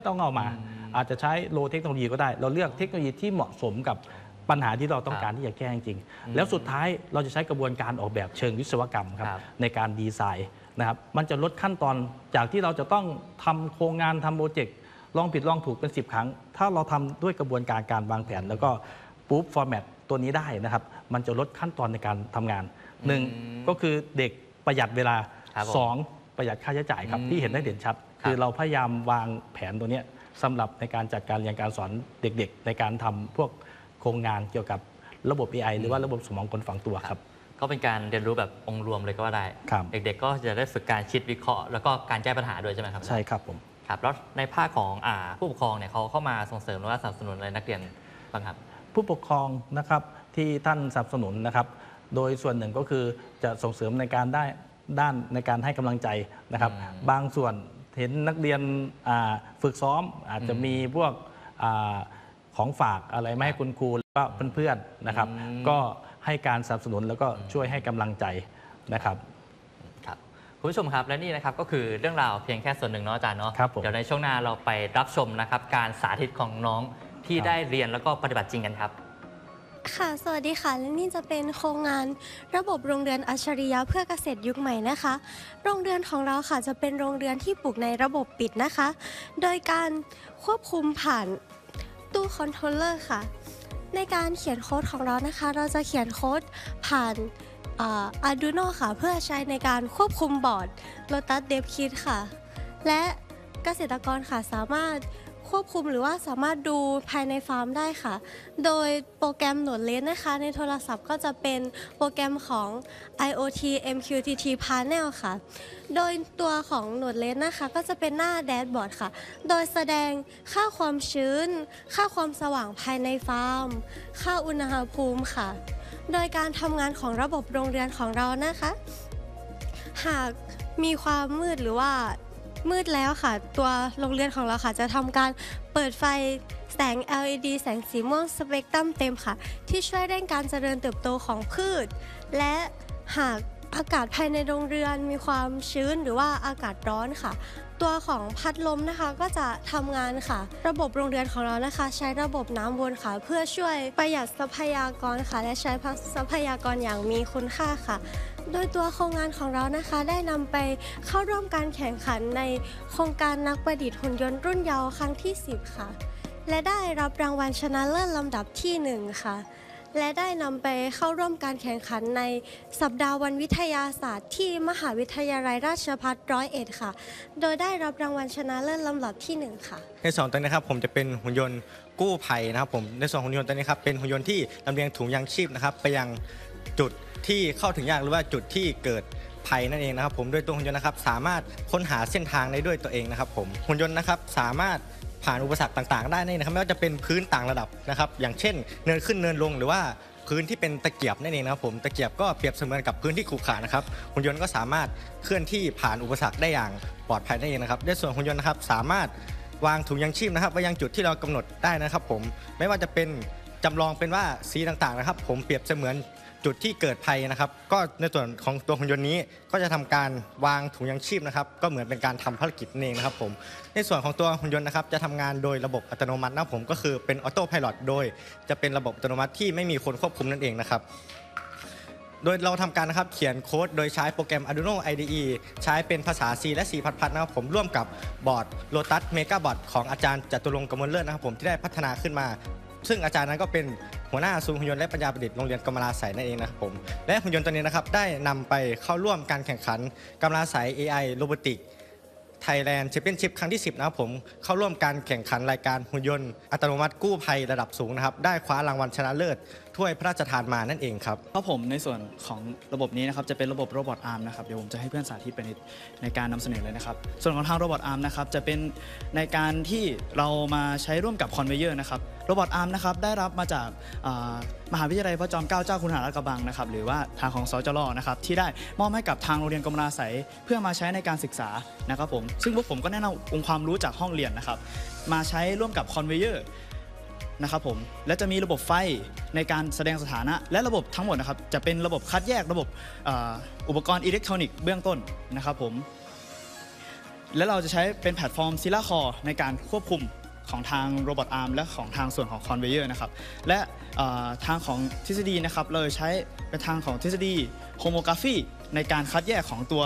ต้องเอามาอาจจะใช้โลเทคโนโลยีก็ได้เราเลือกเทคโนโลยีที่เหมาะสมกับปัญหาที่เราต้องการที่จะแก้จริงๆแล้วสุดท้ายเราจะใช้กระบวนการออกแบบเชิงวิศวกรรมครับในการดีไซน์นะครับมันจะลดขั้นตอนจากที่เราจะต้องทำโครงงานทำโปรเจกต์ลองผิดลองถูกเป็น10 ครั้งถ้าเราทำด้วยกระบวนการการวางแผนแล้วก็ปุ๊บฟอร์แมตตัวนี้ได้นะครับมันจะลดขั้นตอนในการทำงาน1ก็คือเด็กประหยัดเวลา2ประหยัดค่าใช้จ่ายครับที่เห็นได้เด่นชัดคือเราพยายามวางแผนตัวนี้สำหรับในการจัดการเรียนการสอนเด็กๆในการทำพวกโครงงานเกี่ยวกับระบบ AI หรือว่าระบบสมองคนฝังตัวครับก็เป็นการเรียนรู้แบบองค์รวมเลยก็ว่าได้เด็กๆก็จะได้ฝึกการคิดวิเคราะห์แล้วก็การแก้ปัญหาด้วยใช่ไหมครับใช่ครับผมครับแล้วในภาคของผู้ปกครองเนี่ยเขาเข้ามาส่งเสริมหรือว่าสนับสนุนอะไรนักเรียนบ้างครับผู้ปกครองนะครับที่ท่านสนับสนุนนะครับโดยส่วนหนึ่งก็คือจะส่งเสริมในการด้านในการให้กำลังใจนะครับบางส่วนเห็นนักเรียนฝึกซ้อมอาจจะมีพวกของฝากอะไรไม่ให้คุณครูแล้วก็เพื่อนๆนะครับก็ให้การสนับสนุนแล้วก็ช่วยให้กำลังใจนะครับครับคุณผู้ชมครับและนี่นะครับก็คือเรื่องราวเพียงแค่ส่วนหนึ่งเนาะอาจารย์เนาะเดี๋ยวในช่วงหน้าเราไปรับชมนะครับการสาธิตของน้องที่ได้เรียนแล้วก็ปฏิบัติจริงกันครับค่ะสวัสดีค่ะและนี่จะเป็นโครงงานระบบโรงเรือนอัจฉริยะเพื่อเกษตรยุคใหม่นะคะโรงเรือนของเราค่ะจะเป็นโรงเรือนที่ปลูกในระบบปิดนะคะโดยการควบคุมผ่านตู้คอนโทรลเลอร์ค่ะในการเขียนโค้ดของเรานะคะเราจะเขียนโค้ดผ่านArduino ค่ะเพื่อใช้ในการควบคุมบอร์ด Lotus DevKit ค่ะและเกษตรกรค่ะสามารถควบคุมหรือว่าสามารถดูภายในฟาร์มได้ค่ะโดยโปรแกรม Node-RED นะคะในโทรศัพท์ก็จะเป็นโปรแกรมของ IoT MQTT Panel ค่ะโดยตัวของ Node-RED นะคะก็จะเป็นหน้าแดชบอร์ดค่ะโดยแสดงค่าความชื้นค่าความสว่างภายในฟาร์มค่าอุณหภูมิค่ะโดยการทำงานของระบบโรงเรือนของเรานะคะหากมีความมืดหรือว่ามืดแล้วค่ะตัวโรงเรือนของเราค่ะจะทำการเปิดไฟแสง LED แสงสีม่วงสเปกตรัมเต็มค่ะที่ช่วยเร่งการเจริญเติบโตของพืชและหากอากาศภายในโรงเรือนมีความชื้นหรือว่าอากาศร้อนค่ะตัวของพัดลมนะคะก็จะทำงานค่ะระบบโรงเรือนของเรานะคะใช้ระบบน้ำวนค่ะเพื่อช่วยประหยัดทรัพยากรค่ะและใช้ทรัพยากรอย่างมีคุณค่าค่ะโดยตัวโครงงานของเรานะคะได้นำไปเข้าร่วมการแข่งขันในโครงการนักประดิษฐ์หุ่นยนต์รุ่นเยาว์ครั้งที่10ค่ะและได้รับรางวัลชนะเลิศลำดับที่1ค่ะและได้นำไปเข้าร่วมการแข่งขันในสัปดาห์วันวิทยาศาสตร์ที่มหาวิทยาลัยราชภัฏ101ค่ะโดยได้รับรางวัลชนะเลิศลำดับที่1ค่ะในส่วนตัวนี้ครับผมจะเป็นหุ่นยนต์กู้ภัยนะครับผมในส่วนของหุ่นยนต์ตัวนี้ครับเป็นหุ่นยนต์ที่ลำเลียงถุงยางชีพนะครับไปยังจุดที่เข้าถึงยากหรือว่าจุดที่เกิดภัยนั่นเองนะครับผมโดยตัวหุ่นยนต์นะครับสามารถค้นหาเส้นทางได้ด้วยตัวเองนะครับผมหุ่นยนต์นะครับสามารถผ่านอุปสรรคต่างๆได้นะครับไม่ว่าจะเป็นพื้นต่างระดับนะครับอย่างเช่นเนินขึ้นเนินลงหรือว่าพื้นที่เป็นตะเกียบนั่นเองนะครับผมตะเกียบก็เปรียบเสมือนกับพื้นที่ขรุขระนะครับหุ่นยนต์ก็สามารถเคลื่อนที่ผ่านอุปสรรคได้อย่างปลอดภัยนั่นเองนะครับในส่วนหุ่นยนต์นะครับสามารถวางถุงยางชีพนะครับไว้ยังจุดที่เรากำหนดได้นะครับผมไม่ว่าจะเป็นจำลองเป็นว่าสีต่างๆนะครับผมเปรียบเสมือนจุดที่เกิดภัยนะครับก็ในส่วนของตัวหุ่นยนต์นี้ก็จะทำการวางถุงยางชีพนะครับก็เหมือนเป็นการทำภารกิจนั่นเองนะครับผมในส่วนของตัวหุ่นยนต์นะครับจะทำงานโดยระบบอัตโนมัตินะผมก็คือเป็นออโต้ไพลอตโดยจะเป็นระบบอัตโนมัติที่ไม่มีคนควบคุมนั่นเองนะครับโดยเราทำการนะครับเขียนโค้ดโดยใช้โปรแกรม Arduino IDE ใช้เป็นภาษา C และ C++ นะครับผมร่วมกับบอร์ด Lotus MegaBot ของอาจารย์จตุรงค์ กมลเลิศนะครับผมที่ได้พัฒนาขึ้นมาซึ่งอาจารย์นั้นก็เป็นหัวหน้าศูนย์หุ่นยนต์และปัญญาประดิษฐ์โรงเรียนกำมะลาไสยนั่นเองนะครับผมและหุ่นยนต์ตัวนี้นะครับได้นำไปเข้าร่วมการแข่งขันกำมะลาไสย AI Robotic Thailand Championship ครั้งที่10นะครับผมเข้าร่วมการแข่งขันรายการหุ่นยนต์อัตโนมัติกู้ภัยระดับสูงนะครับได้คว้ารางวัลชนะเลิศถ้วยพระราชทานมานั่นเองครับครับผมในส่วนของระบบนี้นะครับจะเป็นระบบโรบอทอาร์มนะครับเดี๋ยวผมจะให้เพื่อนสาธิตไปในการนำเสนอเลยนะครับส่วนของทางโรบอทอาร์มนะครับจะเป็นในการที่เรามาใช้ร่วมกับคอนเวเยอร์นะครับโรบอทอาร์มนะครับได้รับมาจากมหาวิทยาลัยพระจอมเกล้าเจ้าคุณทหารลาดกระบังนะครับหรือว่าทางของสจรนะครับที่ได้มอบให้กับทางโรงเรียนกำมะลาไสยเพื่อมาใช้ในการศึกษานะครับผมซึ่งพวกผมก็แนะนำองค์ความรู้จากห้องเรียนนะครับมาใช้ร่วมกับคอนเวเยอร์นะครับผมและจะมีระบบไฟในการแสดงสถานะและระบบทั้งหมดนะครับจะเป็นระบบคัดแยกระบบอุปกรณ์อิเล็กทรอนิกส์เบื้องต้นนะครับผมและเราจะใช้เป็นแพลตฟอร์ม Scylla Core ในการควบคุมของทางโรบอทอาร์มและของทางส่วนของ Conveyor นะครับและทางของทฤษฎีนะครับเราใช้เป็นทางของทฤษฎี Homography ในการคัดแยกของตัว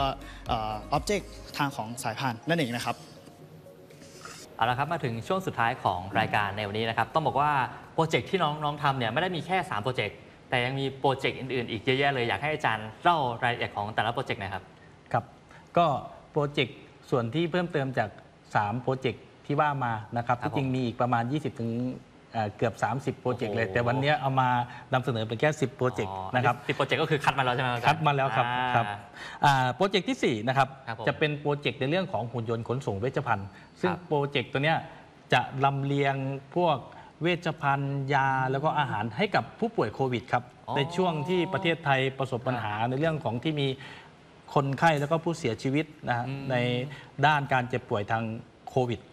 Object ทางของสายพานนั่นเองนะครับเอาละครับมาถึงช่วงสุดท้ายของรายการในวันนี้นะครับต้องบอกว่าโปรเจกต์ที่น้องทำเนี่ยไม่ได้มีแค่3โปรเจกต์แต่ยังมีโปรเจกต์อื่นๆอีกเยอะแยะเลยอยากให้อาจารย์เล่ารายละเอียดของแต่ละโปรเจกต์หน่อยครับครับก็โปรเจกต์ส่วนที่เพิ่มเติมจาก3โปรเจกต์ที่ว่ามานะครับที่จริงมีอีกประมาณ20ถึงเกือบ30โปรเจกต์เลยแต่วันนี้เอามานำเสนอเป็นแค่10โปรเจกต์นะครับ 10โปรเจกต์ก็คือคัดมาแล้วใช่ไหมคัดมาแล้วครับโปรเจกต์ที่4นะครับจะเป็นโปรเจกต์ในเรื่องของหุ่นยนต์ขนส่งเวชภัณฑ์ซึ่งโปรเจกต์ตัวเนี้ยจะลำเลียงพวกเวชภัณฑ์ยาแล้วก็อาหารให้กับผู้ป่วยโควิดครับในช่วงที่ประเทศไทยประสบปัญหาในเรื่องของที่มีคนไข้แล้วก็ผู้เสียชีวิตนะฮะในด้านการเจ็บป่วยทางโควิด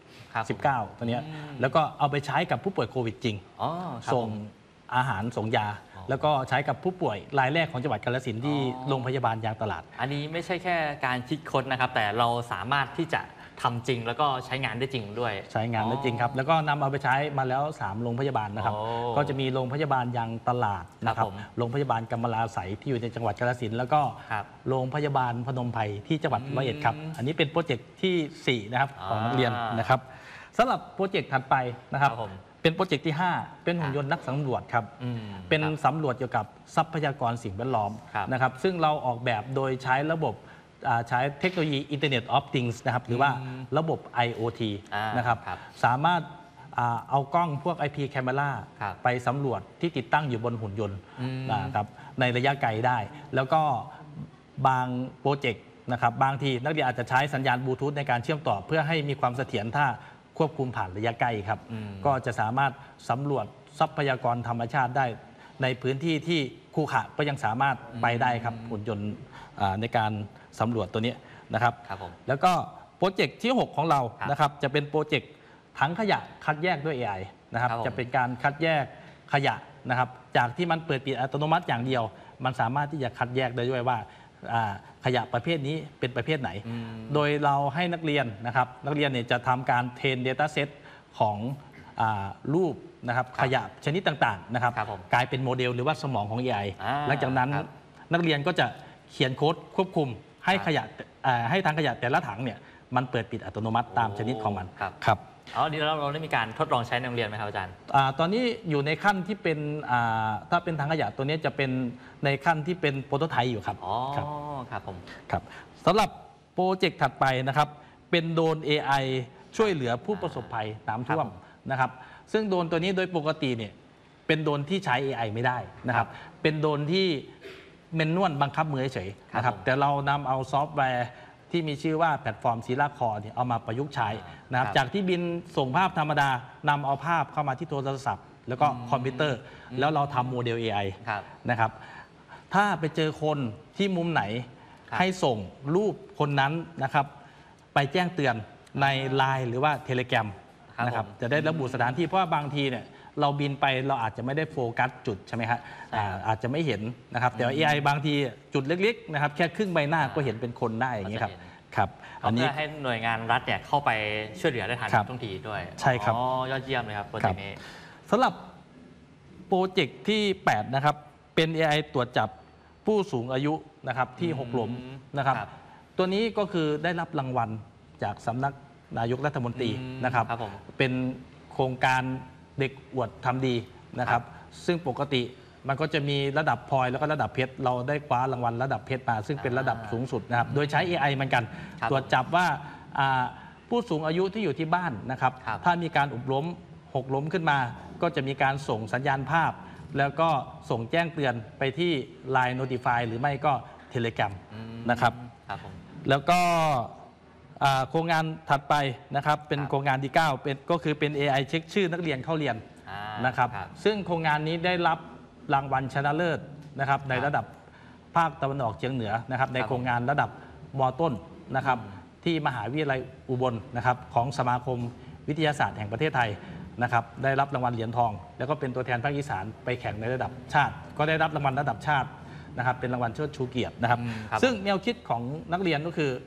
19ตัวนี้แล้วก็เอาไปใช้กับผู้ป่วยโควิดจริงส่งอาหารส่งยาแล้วก็ใช้กับผู้ป่วยรายแรกของจังหวัดกาฬสินธุ์ที่โรงพยาบาลยางตลาดอันนี้ไม่ใช่แค่การคิดค้นนะครับแต่เราสามารถที่จะทำจริงแล้วก็ใช้งานได้จริงด้วยใช้งานได้จริงครับแล้วก็นำเอาไปใช้มาแล้ว3โรงพยาบาลนะครับก็จะมีโรงพยาบาลยางตลาดนะครับโรงพยาบาลกำมะลาไสยที่อยู่ในจังหวัดกาฬสินธุ์แล้วก็โรงพยาบาลพนมไพรที่จังหวัดร้อยเอ็ดครับอันนี้เป็นโปรเจกต์ที่4นะครับของนักเรียนนะครับสำหรับโปรเจกต์ถัดไปนะครับเป็นโปรเจกต์ที่5เป็นหุ่นยนต์นักสำรวจครับเป็นสำรวจเกี่ยวกับทรัพยากรสิ่งแวดล้อมนะครับซึ่งเราออกแบบโดยใช้ระบบใช้เทคโนโลยี Internet of Things นะครับหรือว่าระบบ IoT นะครับสามารถเอากล้องพวก IP Camera ไปสำรวจที่ติดตั้งอยู่บนหุ่นยนต์นะครับในระยะไกลได้แล้วก็บางโปรเจกต์นะครับบางทีนักเรียนอาจจะใช้สัญญาณบลูทูธในการเชื่อมต่อเพื่อให้มีความเสถียรถ้าควบคุมผ่านระยะไกลครับก็จะสามารถสำรวจทรัพยากรธรรมชาติได้ในพื้นที่ที่คูขระก็ยังสามารถไปได้ครับหุ่นยนต์ในการสำรวจตัวนี้นะครับแล้วก็โปรเจกต์ที่6ของเรานะครับจะเป็นโปรเจกต์ถังขยะคัดแยกด้วย AI นะครับจะเป็นการคัดแยกขยะนะครับจากที่มันเปิดปิดอัตโนมัติอย่างเดียวมันสามารถที่จะคัดแยกได้ด้วยว่าขยะประเภทนี้เป็นประเภทไหนโดยเราให้นักเรียนนะครับนักเรียนเนี่ยจะทำการเทรน Data Set ของรูปนะครับขยะชนิดต่างๆนะครับกลายเป็นโมเดลหรือว่าสมองของ AI หลังจากนั้นนักเรียนก็จะเขียนโค้ดควบคุมให้ขยะให้ถังขยะแต่ละถังเนี่ยมันเปิดปิดอัตโนมัติตามชนิดของมันครับดีแล้วเราได้มีการทดลองใช้ในโรงเรียนไหมครับอาจารย์ตอนนี้อยู่ในขั้นที่เป็นถ้าเป็นถังขยะตัวนี้จะเป็นในขั้นที่เป็นโปรโตไทป์อยู่ครับครับผมครับสำหรับโปรเจกต์ถัดไปนะครับเป็นโดรน AI ช่วยเหลือผู้ประสบภัยน้ำท่วมนะครับซึ่งโดรนตัวนี้โดยปกติเนี่ยเป็นโดรนที่ใช้ AI ไม่ได้นะครับเป็นโดรนที่เมนนวลบังคับมือเฉยๆนะครับแต่เรานำเอาซอฟต์แวร์ที่มีชื่อว่าแพลตฟอร์ม Scylla Core เนี่ยเอามาประยุกต์ใช้นะครับจากที่บินส่งภาพธรรมดานำเอาภาพเข้ามาที่โทรศัพท์แล้วก็คอมพิวเตอร์แล้วเราทำโมเดล AI นะครับถ้าไปเจอคนที่มุมไหนให้ส่งรูปคนนั้นนะครับไปแจ้งเตือนใน LINE หรือว่า Telegram นะครับจะได้ระบุสถานที่เพราะว่าบางทีเนี่ยเราบินไปเราอาจจะไม่ได้โฟกัสจุดใช่ไหมครับอาจจะไม่เห็นนะครับแต่ว่า AI บางทีจุดเล็กๆนะครับแค่ครึ่งใบหน้าก็เห็นเป็นคนได้อย่างนี้ครับครับอันนี้ให้หน่วยงานรัฐเนี่ยเข้าไปช่วยเหลือได้ทันท่วงทีด้วยใช่ครับยอดเยี่ยมเลยครับโปรเจกต์นี้สำหรับโปรเจกต์ที่8นะครับเป็น AI ตรวจจับผู้สูงอายุนะครับที่หกล้มนะครับตัวนี้ก็คือได้รับรางวัลจากสำนักนายกรัฐมนตรีนะครับเป็นโครงการเด็กอวดทำดีนะครับซึ่งปกติมันก็จะมีระดับพลอยแล้วก็ระดับเพชรเราได้คว้ารางวัลระดับเพชรมาซึ่งเป็นระดับสูงสุดนะครับโดยใช้ AI เหมือนกันตรวจจับว่าผู้สูงอายุที่อยู่ที่บ้านนะครับถ้ามีการหกล้มขึ้นมาก็จะมีการส่งสัญญาณภาพแล้วก็ส่งแจ้งเตือนไปที่ Line Notify หรือไม่ก็ Telegram นะครับแล้วก็โครงงานถัดไปนะครับเป็นโครงงานที่9ก็คือเป็น AI เช็คชื่อนักเรียนเข้าเรียนนะครับซึ่งโครงงานนี้ได้รับรางวัลชนะเลิศนะครับในระดับภาคตะวันออกเฉียงเหนือนะครับในโครงงานระดับม.ต้นนะครับที่มหาวิทยาลัยอุบลนะครับของสมาคมวิทยาศาสตร์แห่งประเทศไทยนะครับได้รับรางวัลเหรียญทองแล้วก็เป็นตัวแทนภาคอีสานไปแข่งในระดับชาติก็ได้รับรางวัลระดับชาตินะครับเป็นรางวัลเชิดชูเกียรตินะครับซึ่งแนวคิดของนักเรียนก็คือ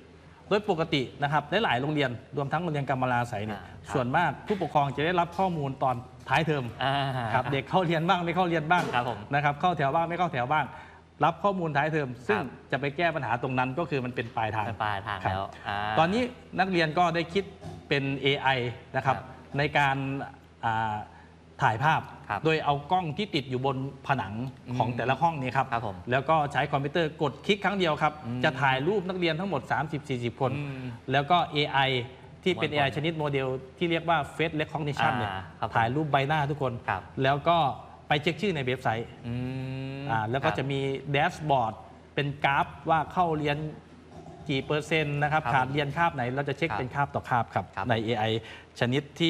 โดยปกตินะครับหลายๆโรงเรียนรวมทั้งโรงเรียนกำมะลาไสยเนี่ยส่วนมากผู้ปกครองจะได้รับข้อมูลตอนท้ายเทอมครับเด็กเข้าเรียนบ้างไม่เข้าเรียนบ้างนะครับเข้าแถวบ้างไม่เข้าแถวบ้างรับข้อมูลท้ายเทอมซึ่งจะไปแก้ปัญหาตรงนั้นก็คือมันเป็นปลายทางแล้วตอนนี้นักเรียนก็ได้คิดเป็น AI นะครับในการถ่ายภาพโดยเอากล้องที่ติดอยู่บนผนังของแต่ละห้องนี้ครับแล้วก็ใช้คอมพิวเตอร์กดคลิกครั้งเดียวครับจะถ่ายรูปนักเรียนทั้งหมด 30-40 คนแล้วก็ AI ที่เป็น AI ชนิดโมเดลที่เรียกว่า Face Recognition เนี่ยถ่ายรูปใบหน้าทุกคนแล้วก็ไปเช็คชื่อในเว็บไซต์แล้วก็จะมีแดชบอร์ดเป็นกราฟว่าเข้าเรียนกี่เปอร์เซ็นต์นะครับขาดเรียนคาบไหนเราจะเช็คเป็นคาบต่อคาบครับใน AI ชนิดที่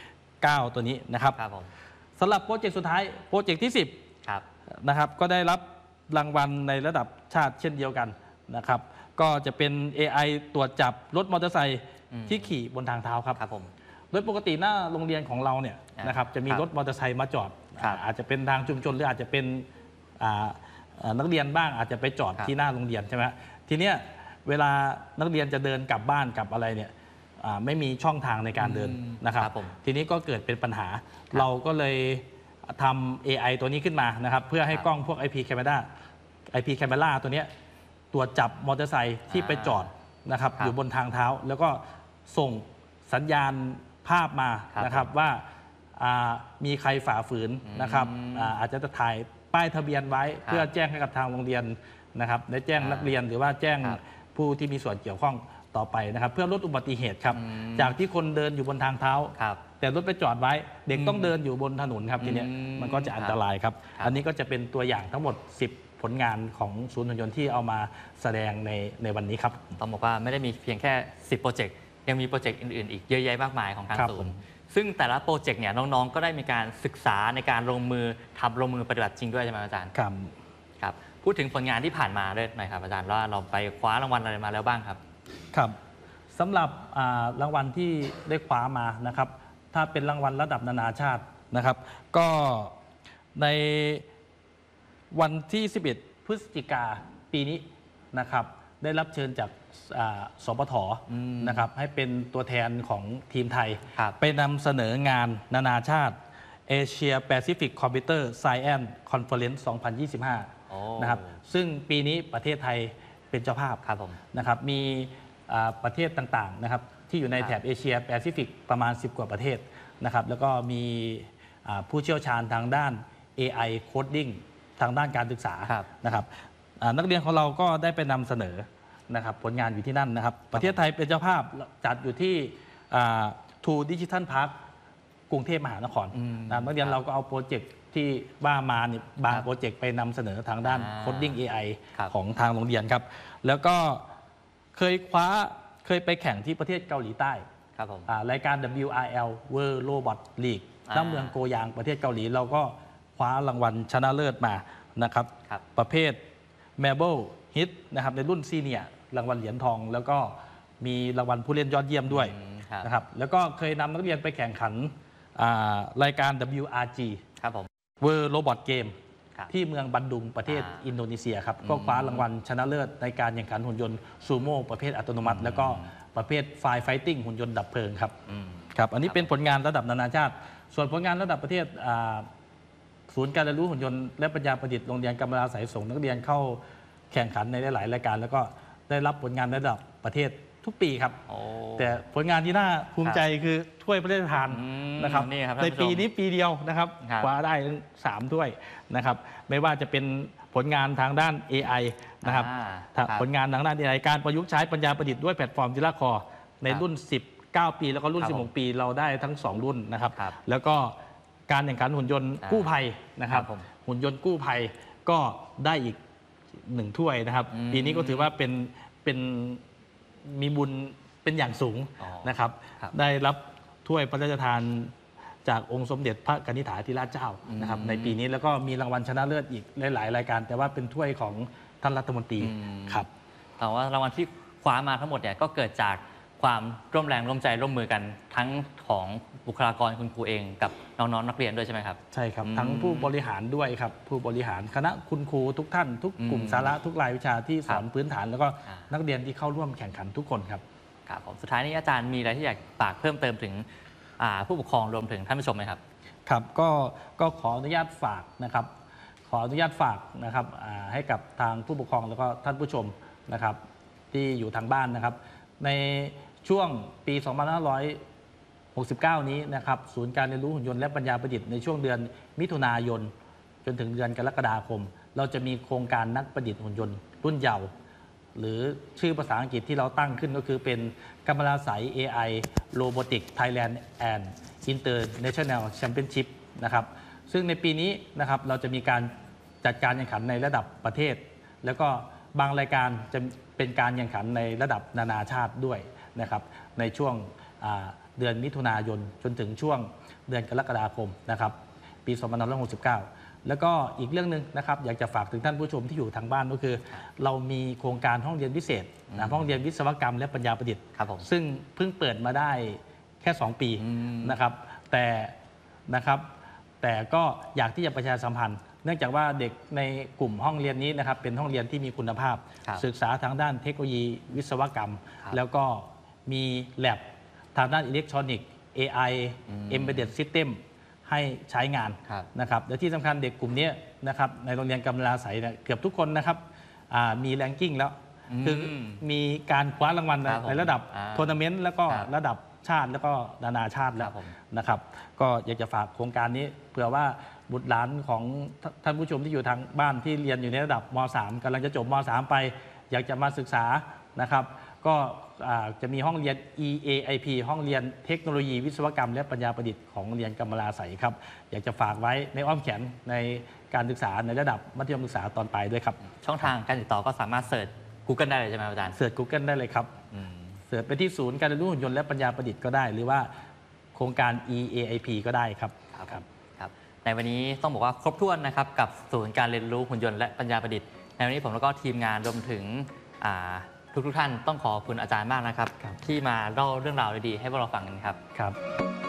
9 ตัวนี้นะครับสำหรับโปรเจกต์สุดท้ายโปรเจกต์ที่ 10นะครับก็ได้รับรางวัลในระดับชาติเช่นเดียวกันนะครับก็จะเป็น AI ตรวจจับรถมอเตอร์ไซค์ที่ขี่บนทางเท้าครับโดยปกติหน้าโรงเรียนของเราเนี่ยนะครับจะมีรถมอเตอร์ไซค์มาจอดอาจจะเป็นทางชุมชนหรืออาจจะเป็นนักเรียนบ้างอาจจะไปจอดที่หน้าโรงเรียนใช่ไหมทีเนี้ยเวลานักเรียนจะเดินกลับบ้านกลับอะไรเนี่ยไม่มีช่องทางในการเดินนะครับทีนี้ก็เกิดเป็นปัญหาเราก็เลยทำ AI ตัวนี้ขึ้นมานะครับเพื่อให้กล้องพวก IP Camera ตัวนี้ตรวจจับมอเตอร์ไซค์ที่ไปจอดนะครับอยู่บนทางเท้าแล้วก็ส่งสัญญาณภาพมานะครับว่ามีใครฝ่าฝืนนะครับอาจจะถ่ายป้ายทะเบียนไว้เพื่อแจ้งให้กับทางโรงเรียนนะครับได้แจ้งนักเรียนหรือว่าแจ้งผู้ที่มีส่วนเกี่ยวข้องต่อไปนะครับเพื่อลดอุบัติเหตุครับจากที่คนเดินอยู่บนทางเท้าแต่รถไปจอดไว้เด็กต้องเดินอยู่บนถนนครับทีนี้มันก็จะอันตรายครับอันนี้ก็จะเป็นตัวอย่างทั้งหมด10ผลงานของศูนย์หุ่นยนต์ที่เอามาแสดงในวันนี้ครับต้องบอกว่าไม่ได้มีเพียงแค่10โปรเจกต์ยังมีโปรเจกต์อื่นๆอีกเยอะแยะมากมายของทางศูนย์ซึ่งแต่ละโปรเจกต์เนี่ยน้องๆก็ได้มีการศึกษาในการลงมือปฏิบัติจริงด้วยใช่ไหมอาจารย์ครับพูดถึงผลงานที่ผ่านมาด้วยหน่อยครับอาจารย์ว่าเราไปคว้ารางวัลอะไรมาแล้วบ้างครับครับสำหรับรางวัลที่ได้คว้ามานะครับถ้าเป็นรางวัลระดับนานาชาตินะครับก็ในวันที่ 11 พฤศจิกาปีนี้นะครับได้รับเชิญจากสปท.นะครับให้เป็นตัวแทนของทีมไทยไปนำเสนองานนานาชาติ Asia Pacific Computer Science Conference 2025 นะครับซึ่งปีนี้ประเทศไทยเป็นเจ้าภาพนะครับมีประเทศต่างๆนะครับที่อยู่ในแถบเอเชียแปซิฟิกประมาณ10 กว่าประเทศนะครับแล้วก็มีผู้เชี่ยวชาญทางด้าน AI Coding ทางด้านการศึกษานะครับนักเรียนของเราก็ได้ไปนำเสนอนะครับผลงานอยู่ที่นั่นนะครับประเทศไทยเป็นเจ้าภาพจัดอยู่ที่ทูดิจิทัลพาร์คกรุงเทพมหานครนักเรียนเราก็เอาโปรเจกต์ที่ว่ามาบางโปรเจกต์ไปนำเสนอทางด้าน Coding AI ของทางโรงเรียนครับแล้วก็เคยไปแข่งที่ประเทศเกาหลีใต้รายการ WRL World Robot League ณ เมืองโกยางประเทศเกาหลีเราก็คว้ารางวัลชนะเลิศมานะครับประเภท Marble Hit นะครับในรุ่นซีเนียร์รางวัลเหรียญทองแล้วก็มีรางวัลผู้เล่นยอดเยี่ยมด้วยนะครับแล้วก็เคยนำนักเรียนไปแข่งขันรายการ WRG World Robot Game ที่เมืองบันดุงประเทศอินโดนีเซียครับก็คว้ารางวัลชนะเลิศในการแข่งขันหุ่นยนต์ซูโม่ประเภทอัตโนมัติแล้วก็ประเภทไฟไฟติ้งหุ่นยนต์ดับเพลิงครับครับอันนี้เป็นผลงานระดับนานาชาติส่วนผลงานระดับประเทศศูนย์การเรียนรู้หุ่นยนต์และปัญญาประดิษฐ์โรงเรียนกำมะลาไสยส่งนักเรียนเข้าแข่งขันในหลายรายการแล้วก็ได้รับผลงานระดับประเทศทุกปีครับแต่ผลงานที่น่าภูมิใจคือถ้วยพระราชทานนะครับในปีนี้ปีเดียวนะครับคว้าได้3 ถ้วยนะครับไม่ว่าจะเป็นผลงานทางด้าน AI นะครับผลงานทางด้าน AI การประยุกต์ใช้ปัญญาประดิษฐ์ด้วยแพลตฟอร์มจิราคอในรุ่น19 ปีแล้วก็รุ่น16 ปีเราได้ทั้ง2รุ่นนะครับแล้วก็การแข่งขันหุ่นยนต์กู้ภัยนะครับหุ่นยนต์กู้ภัยก็ได้อีก1 ถ้วยนะครับปีนี้ก็ถือว่าเป็นมีบุญเป็นอย่างสูงนะครับได้รับถ้วยพระราชทานจากองค์สมเด็จพระกนิษฐาธิราชเจ้านะครับในปีนี้แล้วก็มีรางวัลชนะเลิศอีกหลายๆรายการแต่ว่าเป็นถ้วยของท่านรัฐมนตรีครับแต่ว่ารางวัลที่คว้ามาทั้งหมดเนี่ยก็เกิดจากความร่วมแรงร่วมใจร่วมมือกันทั้งของบุคลากรคุณครูเองกับน้องๆนักเรียนด้วยใช่ไหมครับใช่ครับทั้งผู้บริหารด้วยครับผู้บริหารคณะคุณครูทุกท่านทุกกลุ่มสาระทุกรายวิชาที่สอนพื้นฐานแล้วก็นักเรียนที่เข้าร่วมแข่งขันทุกคนครับครับผมสุดท้ายนี้อาจารย์มีอะไรที่อยากฝากเพิ่มเติมถึงผู้ปกครองรวมถึงท่านผู้ชมไหมครับครับก็ขออนุญาตฝากนะครับขออนุญาตฝากนะครับให้กับทางผู้ปกครองแล้วก็ท่านผู้ชมนะครับที่อยู่ทางบ้านนะครับในช่วงปี 2569 นี้นะครับศูนย์การเรียนรู้หุ่นยนต์และปัญญาประดิษฐ์ในช่วงเดือนมิถุนายนจนถึงเดือนกรกฎาคมเราจะมีโครงการนักประดิษฐ์หุ่นยนต์รุ่นเยาว์หรือชื่อภาษาอังกฤษที่เราตั้งขึ้นก็คือเป็นกำมะลาไสย AI Robotics Thailand and International Championship นะครับซึ่งในปีนี้นะครับเราจะมีการจัดการแข่งขันในระดับประเทศแล้วก็บางรายการจะเป็นการแข่งขันในระดับนานาชาติด้วยนะครับในช่วงเดือนมิถุนายนจนถึงช่วงเดือนกรกฎาคมนะครับปี 2569 แล้วก็อีกเรื่องหนึ่งนะครับอยากจะฝากถึงท่านผู้ชมที่อยู่ทางบ้านก็คือเรามีโครงการห้องเรียนพิเศษนะห้องเรียนวิศวกรรมและปัญญาประดิษฐ์ซึ่งเพิ่งเปิดมาได้แค่ 2 ปีนะครับแต่ก็อยากที่จะประชาสัมพันธ์เนื่องจากว่าเด็กในกลุ่มห้องเรียนนี้นะครับเป็นห้องเรียนที่มีคุณภาพศึกษาทางด้านเทคโนโลยีวิศวกรรมแล้วก็มีแลบทางด้านอิเล็กทรอนิกส์ AI Embedded System ให้ใช้งานนะครับและที่สำคัญเด็กกลุ่มนี้นะครับในโรงเรียนกำมะลาไสยเกือบทุกคนนะครับมีแรงกิ้งแล้วคือมีการคว้ารางวัลในระดับทัวร์นาเมนต์แล้วก็ระดับชาติแล้วก็นานาชาติแล้วนะครับก็อยากจะฝากโครงการนี้เผื่อว่าบุตรหลานของท่านผู้ชมที่อยู่ทางบ้านที่เรียนอยู่ในระดับม.3 กำลังจะจบม.3 ไปอยากจะมาศึกษานะครับก็จะมีห้องเรียน EAIP ห้องเรียนเทคโนโลยีวิศวกรรมและปัญญาประดิษฐ์ของโรงเรียนกำมะลาไสยครับอยากจะฝากไว้ในอ้อมแขนในการศึกษาในระดับมัธยมศึกษาตอนปลายด้วยครับช่องทางการติดต่อก็สามารถเสิร์ช Google ได้เลยใช่ไหมอาจารย์เสิร์ช Google ได้เลยครับเสิร์ชไปที่ศูนย์การเรียนรู้หุ่นยนต์และปัญญาประดิษฐ์ก็ได้หรือว่าโครงการ EAIP ก็ได้ครับในวันนี้ต้องบอกว่าครบถ้วนนะครับกับศูนย์การเรียนรู้หุ่นยนต์และปัญญาประดิษฐ์ในวันนี้ผมแล้วก็ทีมงานรวมถึงทุกท่านต้องขอบคุณอาจารย์มากนะครับที่มาเล่าเรื่องราวดีๆให้พวกเราฟังกันครับ